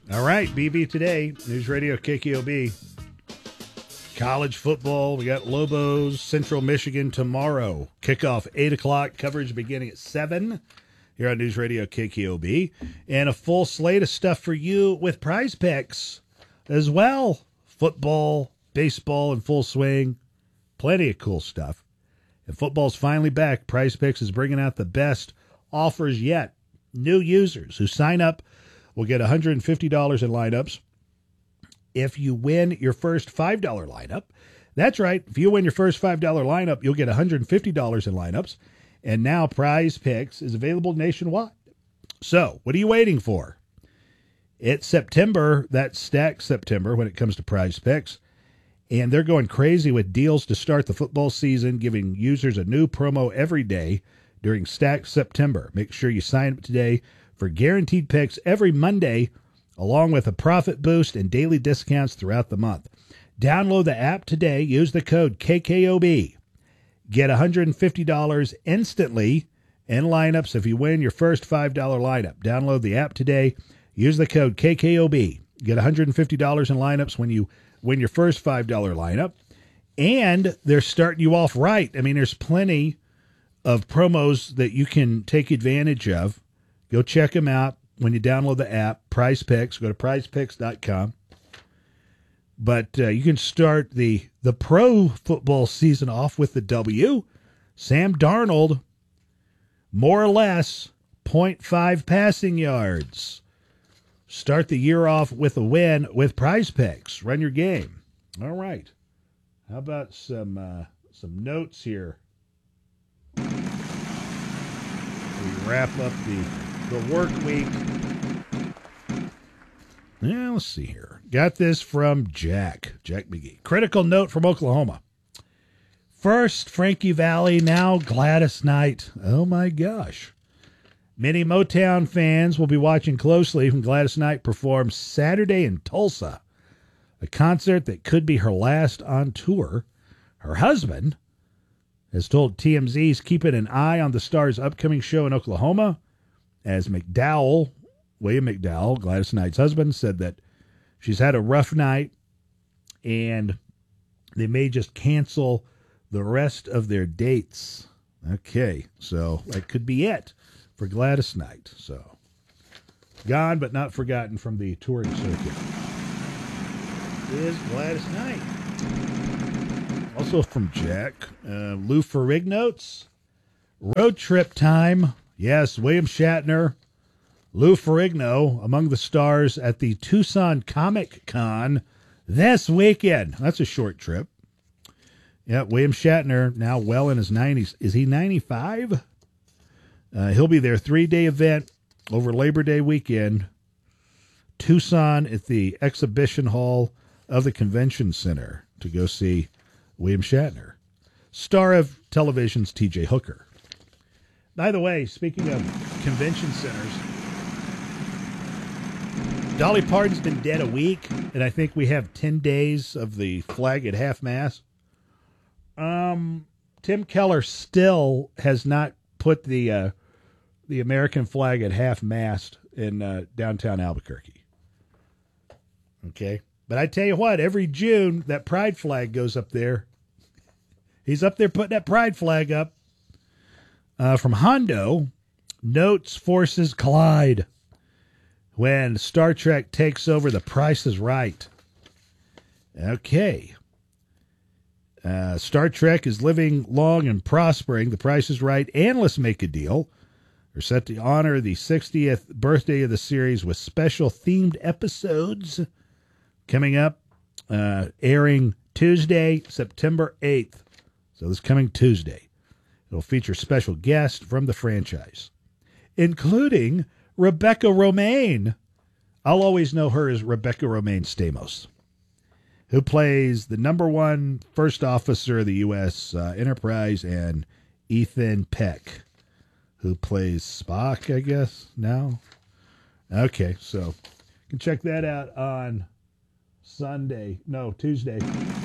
All right, BB Today, News Radio KKOB. College football, we got Lobos, Central Michigan tomorrow. Kickoff 8 o'clock, coverage beginning at 7 here on News Radio KKOB. And a full slate of stuff for you with Prize Picks as well. Football, baseball in full swing, plenty of cool stuff. And football's finally back. Prize Picks is bringing out the best offers yet. New users who sign up will get $150 in lineups. If you win your first $5 lineup, that's right. If you win your first $5 lineup, you'll get $150 in lineups. And now Prize Picks is available nationwide. So what are you waiting for? It's September. That's Stack September when it comes to Prize Picks. And they're going crazy with deals to start the football season, giving users a new promo every day during Stack September. Make sure you sign up today for guaranteed picks every Monday, along with a profit boost and daily discounts throughout the month. Download the app today. Use the code KKOB. Get $150 instantly in lineups if you win your first $5 lineup. Download the app today. Use the code KKOB. Get $150 in lineups when you win your first $5 lineup. And they're starting you off right. I mean, there's plenty of promos that you can take advantage of. Go check them out when you download the app, Prize Picks. Go to prizepicks.com. But you can start the pro football season off with the W. Sam Darnold, more or less, 0.5 passing yards. Start the year off with a win with Prize Picks. Run your game. All right. How about some notes here? We wrap up the work week. Yeah, let's see here. Got this from Jack McGee. Critical note from Oklahoma. First, Frankie Valli, now Gladys Knight. Oh, my gosh. Many Motown fans will be watching closely when Gladys Knight performs Saturday in Tulsa, a concert that could be her last on tour. Her husband has told TMZ he's keeping an eye on the star's upcoming show in Oklahoma, as William McDowell, Gladys Knight's husband, said that she's had a rough night and they may just cancel the rest of their dates. Okay, so that could be it for Gladys Knight. So, gone but not forgotten from the touring circuit is Gladys Knight. Also from Jack, Lou Ferrigno notes. Road trip time. Yes, William Shatner, Lou Ferrigno among the stars at the Tucson Comic Con this weekend. That's a short trip. Yeah, William Shatner, now well in his 90s. Is he 95? He'll be there, 3-day event over Labor Day weekend. Tucson at the Exhibition Hall of the Convention Center to go see William Shatner, star of television's T.J. Hooker. By the way, speaking of convention centers, Dolly Parton's been dead a week, and I think we have 10 days of the flag at half-mast. Tim Keller still has not put the American flag at half-mast in downtown Albuquerque. Okay? But I tell you what, every June, that pride flag goes up there. He's up there putting that pride flag up. From Hondo, notes forces collide when Star Trek takes over The Price is Right. Okay. Star Trek is living long and prospering. The Price is Right and Let's Make a Deal are set to honor the 60th birthday of the series with special themed episodes coming up, airing Tuesday, September 8th. So this coming Tuesday. It'll feature special guests from the franchise, including Rebecca Romijn. I'll always know her as Rebecca Romijn Stamos, who plays the #1 first officer of the U.S. Enterprise, and Ethan Peck, who plays Spock, I guess, now. Okay, so you can check that out on Tuesday.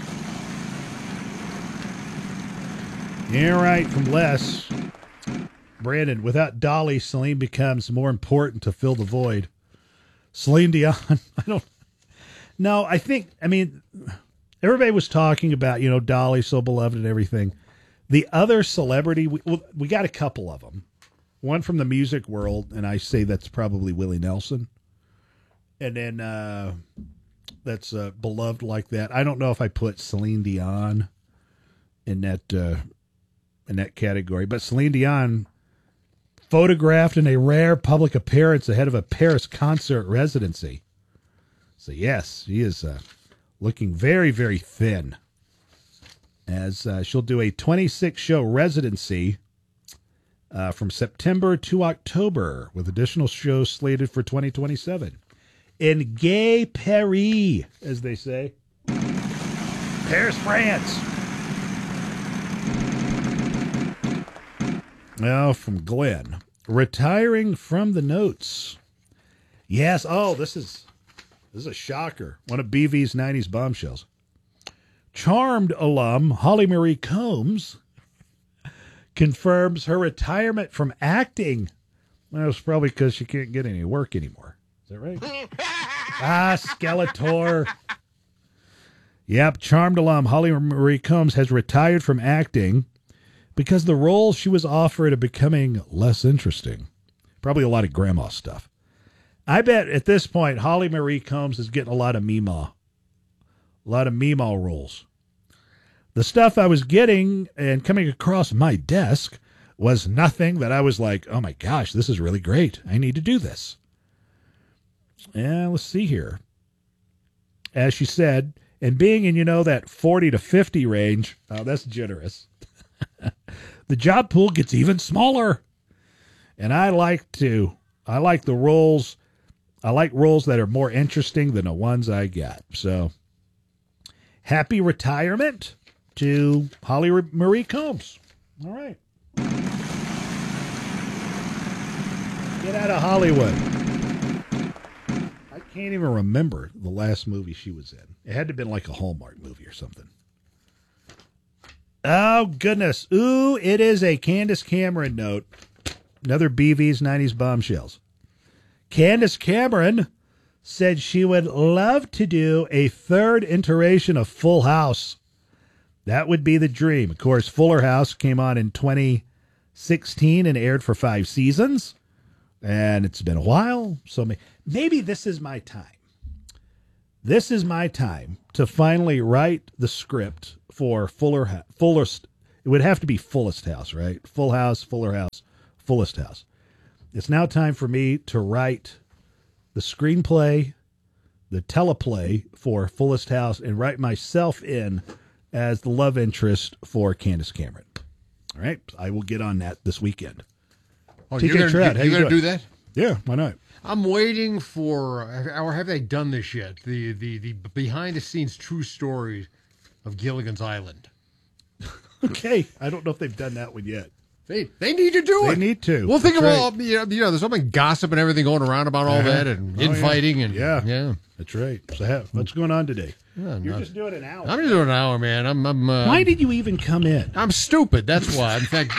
Yeah, right, from Les. Brandon, without Dolly, Celine becomes more important to fill the void. Celine Dion. I don't. No, I mean, everybody was talking about, Dolly, So Beloved and everything. The other celebrity, we got a couple of them. One from the music world, and I say that's probably Willie Nelson. And then that's beloved like that. I don't know if I put Celine Dion in that category, but Celine Dion photographed in a rare public appearance ahead of a Paris concert residency. So yes, she is looking very, very thin, as she'll do a 26-show residency from September to October, with additional shows slated for 2027 in Gay Paris, as they say, Paris, France. Now from Glenn, retiring from the notes. Yes. Oh, this is a shocker. One of BV's 90s bombshells. Charmed alum Holly Marie Combs confirms her retirement from acting. Well, it's probably because she can't get any work anymore. Is that right? Skeletor. Yep, Charmed alum Holly Marie Combs has retired from acting because the roles she was offered are becoming less interesting. Probably a lot of grandma stuff. I bet at this point, Holly Marie Combs is getting a lot of Meemaw. A lot of Meemaw roles. The stuff I was getting and coming across my desk was nothing that I was like, oh my gosh, this is really great. I need to do this. And let's see here. As she said, and being in, that 40 to 50 range, oh, that's generous. The job pool gets even smaller. And I like the roles. I like roles that are more interesting than the ones I got. So, happy retirement to Holly Marie Combs. All right. Get out of Hollywood. I can't even remember the last movie she was in. It had to have been like a Hallmark movie or something. Oh, goodness. Ooh, it is a Candace Cameron note. Another BV's 90s bombshells. Candace Cameron said she would love to do a third iteration of Full House. That would be the dream. Of course, Fuller House came on in 2016 and aired for 5 seasons. And it's been a while. So maybe this is my time. This is my time to finally write the script for Fullest. It would have to be Fullest House, right? Full House, Fuller House, Fullest House. It's now time for me to write the screenplay, the teleplay for Fullest House, and write myself in as the love interest for Candace Cameron. All right, I will get on that this weekend. Oh, you're going to do that? Yeah, why not? I'm waiting for, or have they done this yet? The behind-the-scenes true story of Gilligan's Island. Okay, I don't know if they've done that one yet. They need to do it. They need to. Well, think of all, there's so much gossip and everything going around about all that and infighting. And yeah. That's right. So what's going on today? Yeah, You're just doing an hour. I'm just doing an hour, man. Why did you even come in? I'm stupid. That's why. In fact,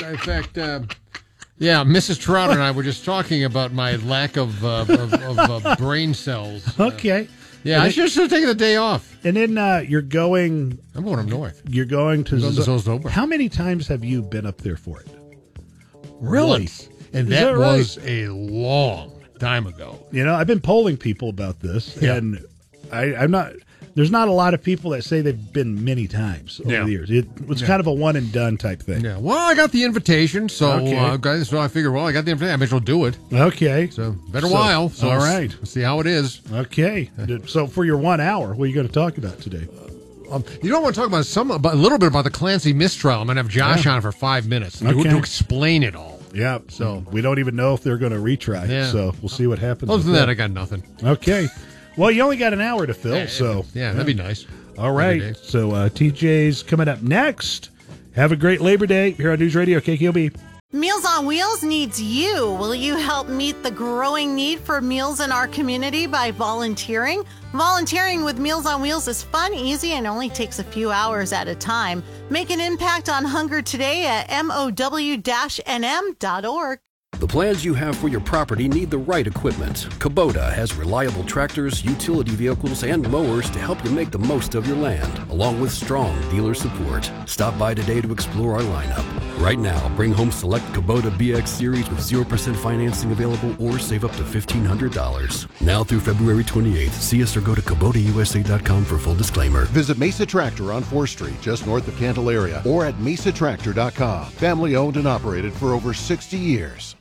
Mrs. Trout and I were just talking about my lack of brain cells. Okay. I should have taken the day off. And then you're going. I'm going up north. You're going to Zoldoba. How many times have you been up there for it? Really? Once. And that was a long time ago. I've been polling people about this, and I'm not. There's not a lot of people that say they've been many times over the years. It was kind of a one and done type thing. Yeah. Well, I got the invitation, so I figured, I got the invitation. I might as well do it. Okay. So been a while. So all right. Let's see how it is. Okay. So for your 1 hour, what are you going to talk about today? I want to talk about a little bit about the Clancy mistrial. I'm going to have Josh on for 5 minutes to explain it all. Yeah. So we don't even know if they're going to retry. Yeah. So we'll see what happens. Other than that, I got nothing. Okay. Well, you only got an hour to fill, so... Yeah, that'd be nice. All right, so TJ's coming up next. Have a great Labor Day here on News Radio KKOB. Meals on Wheels needs you. Will you help meet the growing need for meals in our community by volunteering? Volunteering with Meals on Wheels is fun, easy, and only takes a few hours at a time. Make an impact on hunger today at mow-nm.org. The plans you have for your property need the right equipment. Kubota has reliable tractors, utility vehicles, and mowers to help you make the most of your land, along with strong dealer support. Stop by today to explore our lineup. Right now, bring home select Kubota BX Series with 0% financing available or save up to $1,500. Now through February 28th. See us or go to KubotaUSA.com for full disclaimer. Visit Mesa Tractor on 4th Street, just north of Candelaria, or at mesatractor.com. Family owned and operated for over 60 years.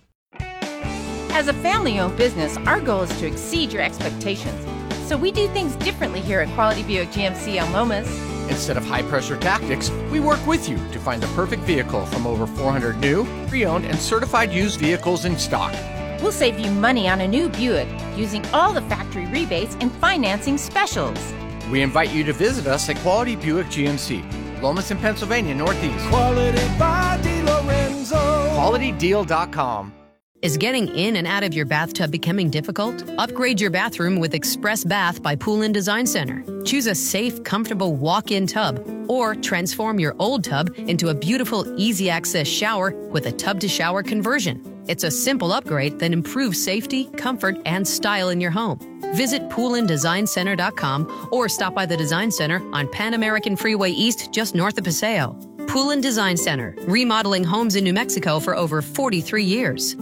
As a family-owned business, our goal is to exceed your expectations. So we do things differently here at Quality Buick GMC El Lomas. Instead of high-pressure tactics, we work with you to find the perfect vehicle from over 400 new, pre-owned, and certified used vehicles in stock. We'll save you money on a new Buick using all the factory rebates and financing specials. We invite you to visit us at Quality Buick GMC, Lomas in Pennsylvania, Northeast. Quality by DiLorenzo. QualityDeal.com. Is getting in and out of your bathtub becoming difficult? Upgrade your bathroom with Express Bath by Pool & Design Center. Choose a safe, comfortable walk-in tub, or transform your old tub into a beautiful, easy-access shower with a tub-to-shower conversion. It's a simple upgrade that improves safety, comfort, and style in your home. Visit poolanddesignCenter.com or stop by the Design Center on Pan American Freeway East, just north of Paseo. Pool & Design Center, remodeling homes in New Mexico for over 43 years.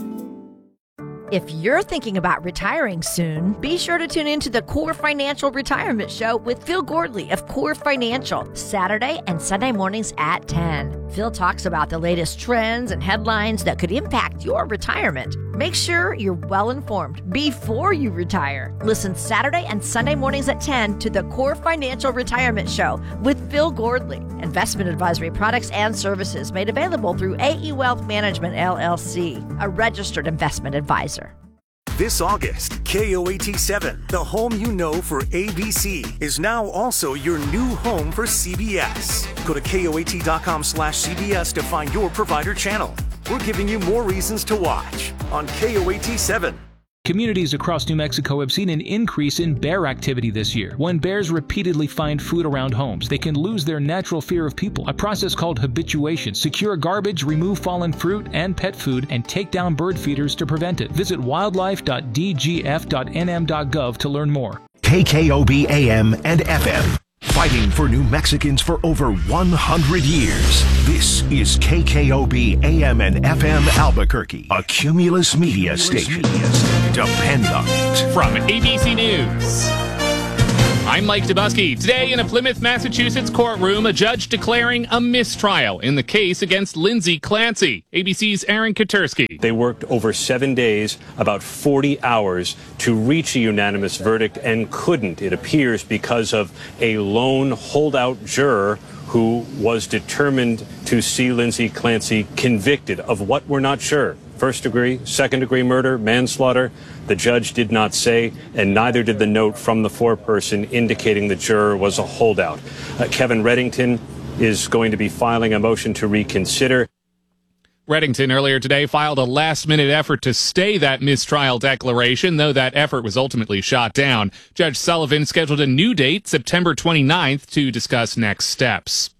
If you're thinking about retiring soon, be sure to tune in to the Core Financial Retirement Show with Phil Gordley of Core Financial, Saturday and Sunday mornings at 10. Phil talks about the latest trends and headlines that could impact your retirement. Make sure you're well informed before you retire. Listen Saturday and Sunday mornings at 10 to the Core Financial Retirement Show with Phil Gordley. Investment advisory products and services made available through AE Wealth Management, LLC, a registered investment advisor. This August, KOAT7, the home you know for ABC, is now also your new home for CBS. Go to KOAT.com/CBS to find your provider channel. We're giving you more reasons to watch on KOAT7. Communities across New Mexico have seen an increase in bear activity this year. When bears repeatedly find food around homes, they can lose their natural fear of people, a process called habituation. Secure garbage, remove fallen fruit and pet food, and take down bird feeders to prevent it. Visit wildlife.dgf.nm.gov to learn more. KKOB AM and FM. Fighting for New Mexicans for over 100 years. This is KKOB AM and FM Albuquerque, a Cumulus Media station. Depend on it. From ABC News, I'm Mike Dubusky. Today in a Plymouth, Massachusetts courtroom, a judge declaring a mistrial in the case against Lindsay Clancy. ABC's Aaron Katersky. They worked over 7 days, about 40 hours, to reach a unanimous verdict and couldn't, it appears, because of a lone holdout juror who was determined to see Lindsay Clancy convicted of what we're not sure. First degree, second degree murder, manslaughter. The judge did not say, and neither did the note from the foreperson indicating the juror was a holdout. Kevin Reddington is going to be filing a motion to reconsider. Reddington earlier today filed a last-minute effort to stay that mistrial declaration, though that effort was ultimately shot down. Judge Sullivan scheduled a new date, September 29th, to discuss next steps.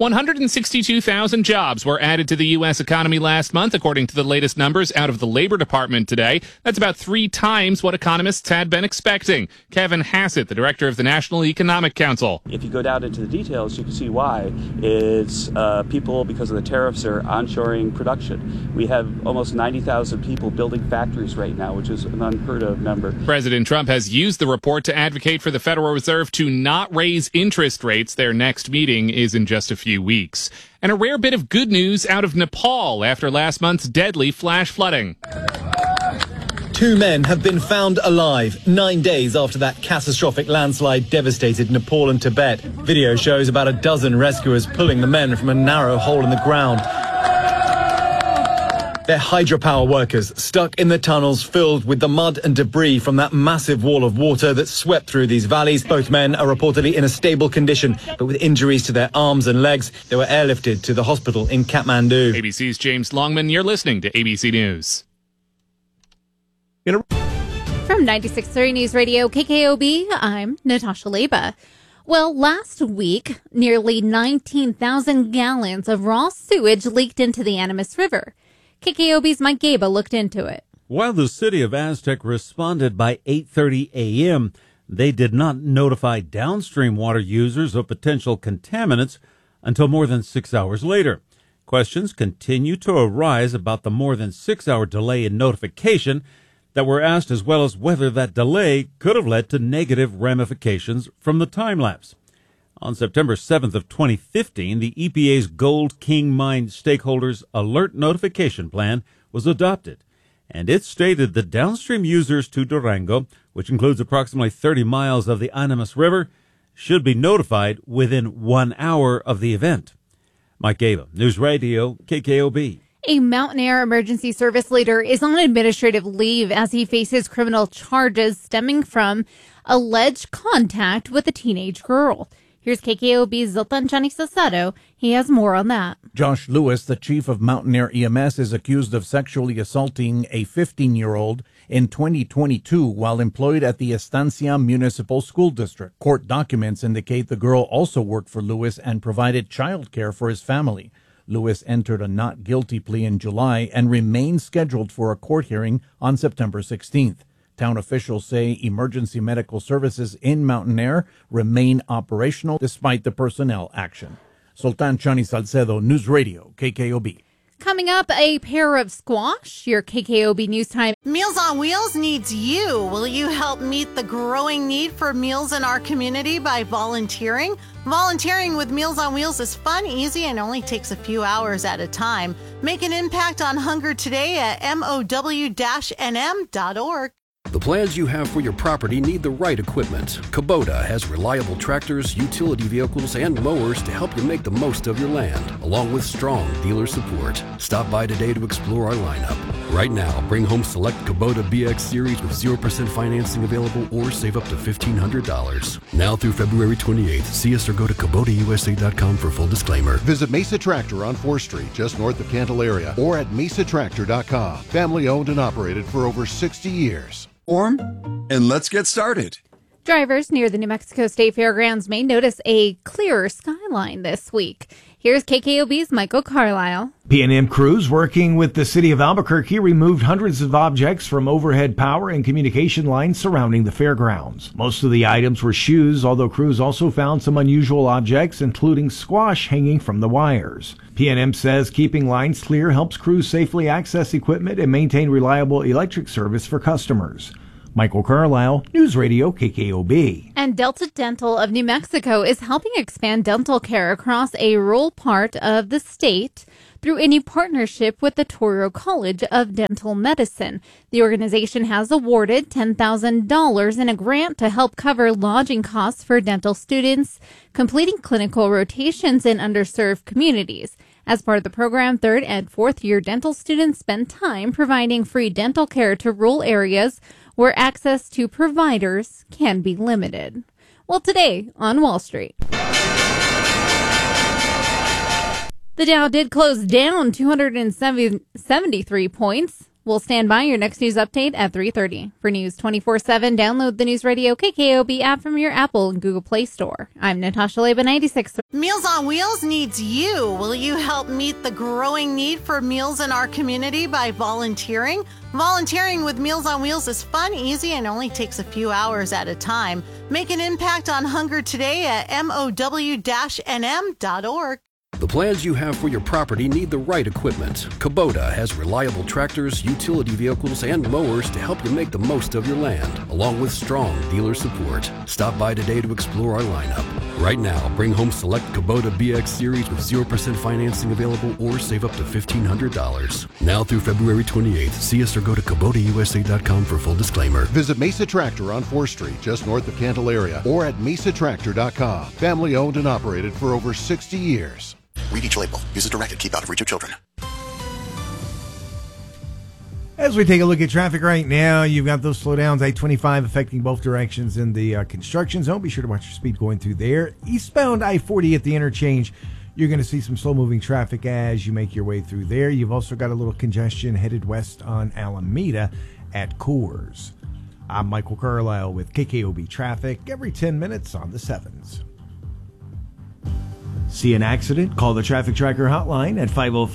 162,000 jobs were added to the U.S. economy last month, according to the latest numbers out of the Labor Department today. That's about 3 times what economists had been expecting. Kevin Hassett, the director of the National Economic Council. If you go down into the details, you can see why. It's people, because of the tariffs, are onshoring production. We have almost 90,000 people building factories right now, which is an unheard of number. President Trump has used the report to advocate for the Federal Reserve to not raise interest rates. Their next meeting is in just a few weeks. And a rare bit of good news out of Nepal after last month's deadly flash flooding. 2 men have been found alive 9 days after that catastrophic landslide devastated Nepal and Tibet. Video shows about a dozen rescuers pulling the men from a narrow hole in the ground. They're hydropower workers stuck in the tunnels filled with the mud and debris from that massive wall of water that swept through these valleys. Both men are reportedly in a stable condition, but with injuries to their arms and legs. They were airlifted to the hospital in Kathmandu. ABC's James Longman, you're listening to ABC News. From 96.3 News Radio KKOB, I'm Natasha Leba. Well, last week, nearly 19,000 gallons of raw sewage leaked into the Animas River. KKOB's Mike Gaba looked into it. While the city of Aztec responded by 8:30 a.m., they did not notify downstream water users of potential contaminants until more than 6 hours later. Questions continue to arise about the more than 6-hour delay in notification that were asked, as well as whether that delay could have led to negative ramifications from the time lapse. On September 7th of 2015, the EPA's Gold King Mine Stakeholders Alert Notification Plan was adopted, and it stated that downstream users to Durango, which includes approximately 30 miles of the Animas River, should be notified within 1 hour of the event. Mike Gaba, News Radio, KKOB. A Mountain Air emergency service leader is on administrative leave as he faces criminal charges stemming from alleged contact with a teenage girl. Here's KKOB's Zoltan Chani-Sasado. He has more on that. Josh Lewis, the chief of Mountain Air EMS, is accused of sexually assaulting a 15-year-old in 2022 while employed at the Estancia Municipal School District. Court documents indicate the girl also worked for Lewis and provided child care for his family. Lewis entered a not guilty plea in July and remains scheduled for a court hearing on September 16th. Town officials say emergency medical services in Mountain Air remain operational despite the personnel action. Sultan Chani Salcedo, News Radio, KKOB. Coming up, a pair of squash, your KKOB News Time. Meals on Wheels needs you. Will you help meet the growing need for meals in our community by volunteering? Volunteering with Meals on Wheels is fun, easy, and only takes a few hours at a time. Make an impact on hunger today at mow-nm.org. The plans you have for your property need the right equipment. Kubota has reliable tractors, utility vehicles, and mowers to help you make the most of your land, along with strong dealer support. Stop by today to explore our lineup. Right now, bring home select Kubota BX Series with 0% financing available or save up to $1,500. Now through February 28th, see us or go to KubotaUSA.com for full disclaimer. Visit Mesa Tractor on 4th Street, just north of Candelaria, or at MesaTractor.com. Family owned and operated for over 60 years. And let's get started. Drivers near the New Mexico State Fairgrounds may notice a clearer skyline this week. Here's KKOB's Michael Carlisle. P&M crews working with the city of Albuquerque removed hundreds of objects from overhead power and communication lines surrounding the fairgrounds. Most of the items were shoes, although crews also found some unusual objects, including squash hanging from the wires. P&M says keeping lines clear helps crews safely access equipment and maintain reliable electric service for customers. Michael Carlisle, News Radio KKOB. And Delta Dental of New Mexico is helping expand dental care across a rural part of the state through a new partnership with the Toro College of Dental Medicine. The organization has awarded $10,000 in a grant to help cover lodging costs for dental students completing clinical rotations in underserved communities. As part of the program, 3rd and 4th year dental students spend time providing free dental care to rural areas where access to providers can be limited. Well, today on Wall Street, the Dow did close down 273 points. We'll stand by your next news update at 3:30. For News 24/7, download the News Radio KKOB app from your Apple and Google Play Store. I'm Natasha Leba, 96. Meals on Wheels needs you. Will you help meet the growing need for meals in our community by volunteering? Volunteering with Meals on Wheels is fun, easy, and only takes a few hours at a time. Make an impact on hunger today at mow-nm.org. The plans you have for your property need the right equipment. Kubota has reliable tractors, utility vehicles, and mowers to help you make the most of your land, along with strong dealer support. Stop by today to explore our lineup. Right now, bring home select Kubota BX Series with 0% financing available or save up to $1,500. Now through February 28th, see us or go to KubotaUSA.com for full disclaimer. Visit Mesa Tractor on 4th Street, just north of Candelaria, or at MesaTractor.com. Family owned and operated for over 60 years. Read each label. Use as directed. Keep out of reach of children. As we take a look at traffic right now, you've got those slowdowns, I-25 affecting both directions in the construction zone. Be sure to watch your speed going through there. Eastbound I-40 at the interchange, you're going to see some slow-moving traffic as you make your way through there. You've also got a little congestion headed west on Alameda at Coors. I'm Michael Carlisle with KKOB Traffic every 10 minutes on the 7s. See an accident? Call the Traffic Tracker hotline at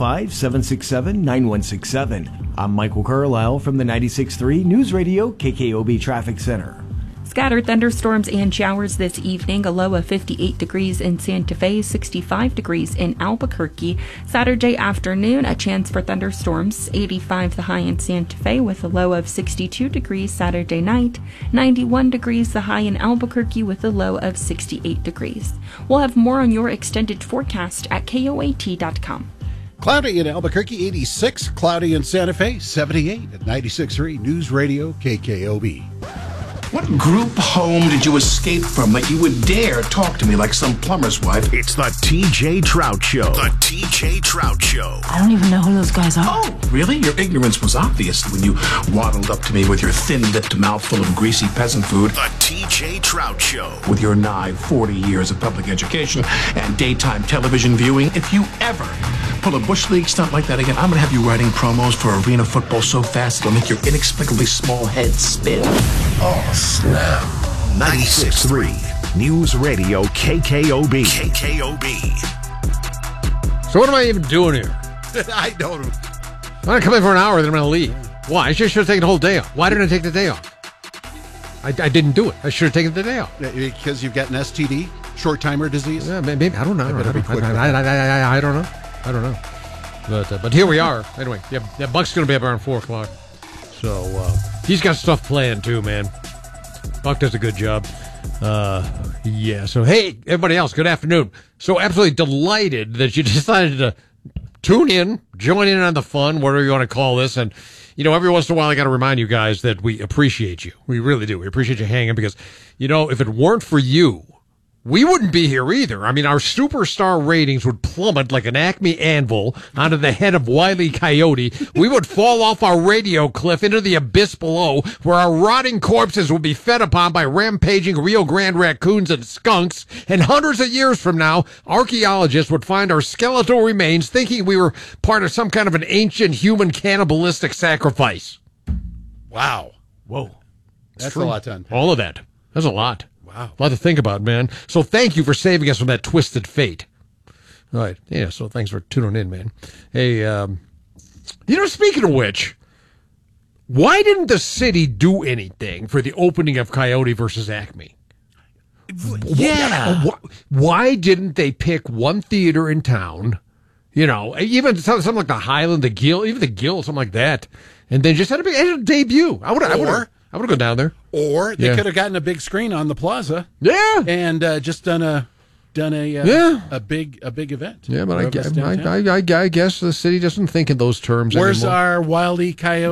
505-767-9167. I'm Michael Carlisle from the 96.3 News Radio KKOB Traffic Center. Scattered thunderstorms and showers this evening, a low of 58 degrees in Santa Fe, 65 degrees in Albuquerque. Saturday afternoon, a chance for thunderstorms, 85 the high in Santa Fe with a low of 62 degrees Saturday night, 91 degrees the high in Albuquerque with a low of 68 degrees. We'll have more on your extended forecast at KOAT.com. Cloudy in Albuquerque, 86. Cloudy in Santa Fe, 78 at 96.3 News Radio KKOB. What group home did you escape from that you would dare talk to me like some plumber's wife? It's the TJ Trout Show. The TJ Trout Show. I don't even know who those guys are. Oh, really? Your ignorance was obvious when you waddled up to me with your thin-lipped mouth full of greasy peasant food. The TJ Trout Show. With your nigh 40 years of public education and daytime television viewing, if you ever pull a Bush League stunt like that again, I'm going to have you writing promos for arena football so fast it'll make your inexplicably small head spin. Oh, snap. 96.3 News Radio KKOB. KKOB. So what am I even doing here? I don't know. I'm going to come in for an hour, then I'm going to leave. Why? I should have taken the whole day off. Why didn't I take the day off? I didn't do it. I should have taken the day off. Because you've got an STD, short timer disease? Yeah, maybe. I don't know. I don't know. I don't know. But here we are. Anyway, yeah, Buck's going to be up around 4 o'clock. So he's got stuff planned too, man. Buck does a good job. Yeah. So hey, everybody else, good afternoon. So absolutely delighted that you decided to tune in, join in on the fun, whatever you want to call this. And every once in a while, I got to remind you guys that we appreciate you. We really do. We appreciate you hanging because, if it weren't for you, we wouldn't be here either. I mean, our superstar ratings would plummet like an Acme anvil onto the head of Wile E. Coyote. We would fall off our radio cliff into the abyss below, where our rotting corpses would be fed upon by rampaging Rio Grande raccoons and skunks. And hundreds of years from now, archaeologists would find our skeletal remains thinking we were part of some kind of an ancient human cannibalistic sacrifice. Wow. Whoa. That's a lot done. All of that. That's a lot. Wow. A lot to think about, man. So thank you for saving us from that twisted fate. All right. Yeah, so thanks for tuning in, man. Hey, speaking of which, why didn't the city do anything for the opening of Coyote versus Acme? Yeah. Why didn't they pick one theater in town, even something like the Highland, the Gill, even the Gill, something like that, and then just had a debut? I would have gone down there. Or they could have gotten a big screen on the plaza. Yeah. And just done a big event. Yeah, but I guess the city doesn't think in those terms Where's anymore. our Wile E. Coyote?